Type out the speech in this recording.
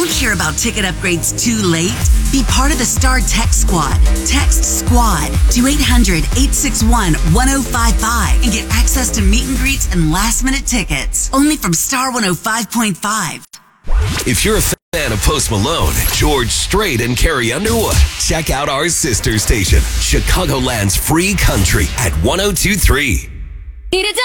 Don't hear about ticket upgrades too late. Be part of the Star Text Squad. Text SQUAD to 800-861-1055 and get access to meet and greets and last-minute tickets. Only from Star 105.5. If you're a fan of Post Malone, George Strait, and Carrie Underwood, check out our sister station, Chicagoland's Free Country at 102.3.